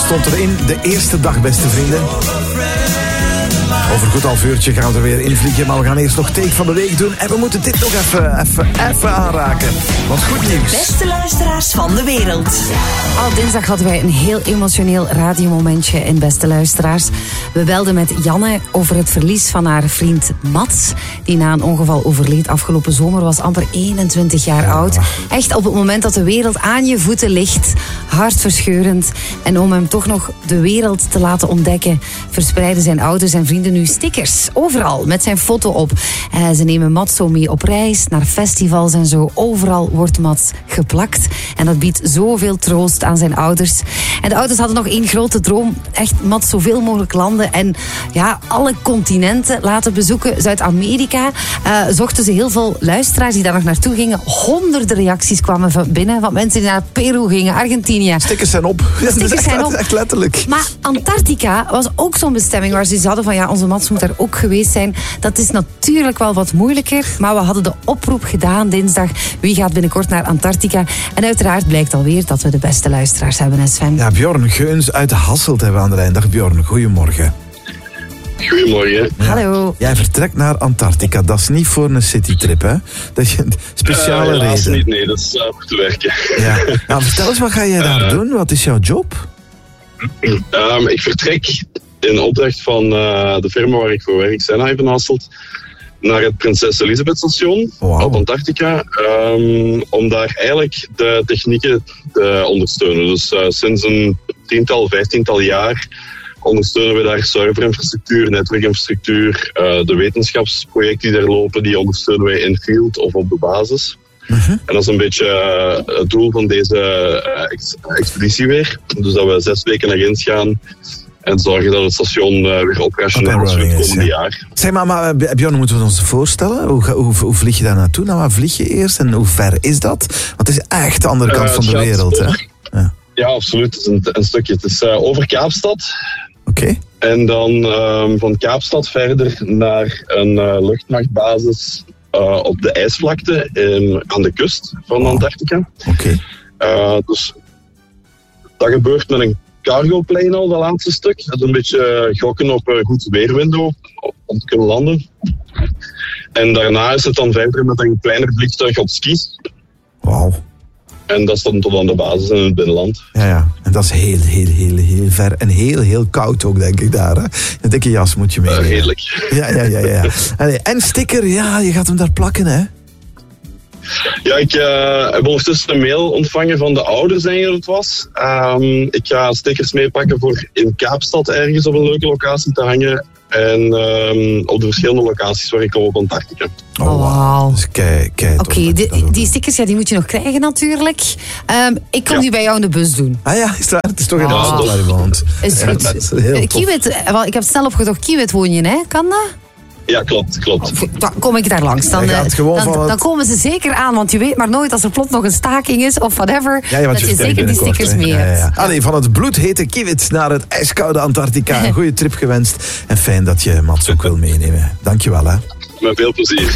stond erin. De eerste dag, beste vrienden. Over een goed half uurtje gaan we er weer invliegen. Maar we gaan eerst nog take van de week doen. En we moeten dit nog even aanraken. Want goed nieuws. Beste luisteraars van de wereld. Al dinsdag hadden wij een heel emotioneel radiomomentje in Beste Luisteraars. We belden met Janne over het verlies van haar vriend Mats. Die na een ongeval overleed afgelopen zomer. Was amper 21 jaar oud. Echt op het moment dat de wereld aan je voeten ligt. Hartverscheurend. En om hem toch nog de wereld te laten ontdekken, verspreiden zijn ouders en vrienden nu stickers. Overal met zijn foto op. Ze nemen Mats zo mee op reis, naar festivals en zo. Overal wordt Mats geplakt. En dat biedt zoveel troost aan zijn ouders. En de ouders hadden nog één grote droom. Echt Mats zoveel mogelijk landen en ja, alle continenten laten bezoeken. Zuid-Amerika zochten ze heel veel luisteraars die daar nog naartoe gingen. Honderden reacties kwamen van binnen van mensen die naar Peru gingen, Argentinië. Stickers zijn op. Stickers zijn op. Echt letterlijk. Maar Antarctica was ook zo'n bestemming waar ze hadden van ja, onze Mats moet daar ook geweest zijn. Dat is natuurlijk wel wat moeilijker, maar we hadden de oproep gedaan dinsdag. Wie gaat binnenkort naar Antarctica? En uiteraard blijkt alweer dat we de beste luisteraars hebben, hè Sven? Ja, Bjorn Geuns uit Hasselt hebben we aan de lijn. Dag Bjorn, goedemorgen. Goedemorgen. Ja. Hallo. Jij vertrekt naar Antarctica. Dat is niet voor een citytrip, hè? Dat is een speciale reden. Niet, nee, dat is voor te werken. Ja. Nou, vertel eens, wat ga jij daar doen? Wat is jouw job? Ik vertrek in opdracht van de firma waar ik voor werk, Sennheiser van Hasselt, naar het Prinses Elisabeth station op Antarctica, om daar eigenlijk de technieken te ondersteunen. Dus sinds een 15 jaar ondersteunen we daar serverinfrastructuur, netwerkinfrastructuur, de wetenschapsprojecten die daar lopen, die ondersteunen wij in field of op de basis. Uh-huh. En dat is een beetje het doel van deze expeditie weer. Dus dat we 6 weken naar Ginds gaan en zorgen dat het station weer operationeel is voor het komende jaar. Zeg maar Bjorn, moeten we ons voorstellen? Hoe vlieg je daar naartoe? Nou, waar vlieg je eerst en hoe ver is dat? Want het is echt de andere kant van de wereld, hè? Ja, absoluut. Het is een stukje. Het is over Kaapstad. Oké. En dan van Kaapstad verder naar een luchtmachtbasis op de ijsvlakte aan de kust van Antarctica. Oké. Dus dat gebeurt met een cargo plane al, dat laatste stuk. Dat is een beetje gokken op een goed weerwindow om te kunnen landen. En daarna is het dan verder met een kleiner vliegtuig op skis. Wauw. En dat is dan tot aan de basis in het binnenland. Ja. En dat is heel ver. En heel koud ook, denk ik, daar. Hè? Een dikke jas moet je meenemen. Redelijk. Ja. En sticker, ja, je gaat hem daar plakken, hè? Ja, ik heb ondertussen een mail ontvangen van de ouders, denk ik dat het was. Ik ga stickers meepakken voor in Kaapstad ergens op een leuke locatie te hangen. En op de verschillende locaties waar ik kom op Antarctica. Oh, wauw. Dus kijk. Oké, die stickers die moet je nog krijgen natuurlijk. Ik kom die bij jou in de bus doen. Ah ja, is dat? Het is toch in Hasselt waar je woont. Is goed. Kiewit, ik heb het snel opgezocht. Kiewit woon je, hè? Kan dat? Ja, klopt. Dan kom ik daar langs. Dan komen ze zeker aan, want je weet maar nooit als er plots nog een staking is of whatever, dat je zeker die stickers mee hebt. Ja. Allee, van het bloedhete Kiewit naar het ijskoude Antarctica. Een goede trip gewenst. En fijn dat je Mats ook wil meenemen. Dankjewel, hè. Met veel plezier.